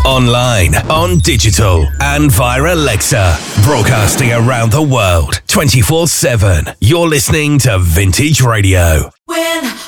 Online, on digital, and via Alexa. Broadcasting around the world, 24/7. You're listening to Vintage Radio. When